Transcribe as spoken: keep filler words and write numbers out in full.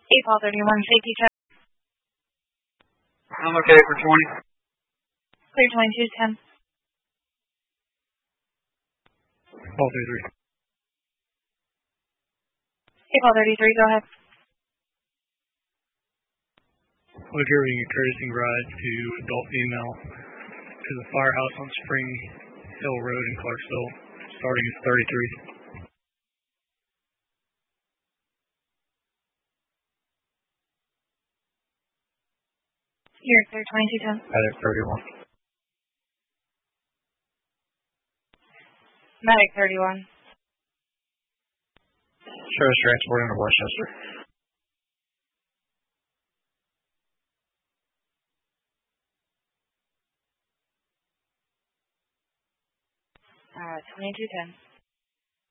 April thirty-one, safety check. I'm okay for twenty. Clear twenty-two ten. Paul thirty-three. April thirty-three, go ahead. We're giving a courtesy ride to adult female to the firehouse on Spring Hill Road in Clarksville, starting at thirty-three. You're clear twenty-two ten. Medic thirty-one. Medic thirty-one. Sheriff's transporting to Westchester. Uh, twenty-two ten.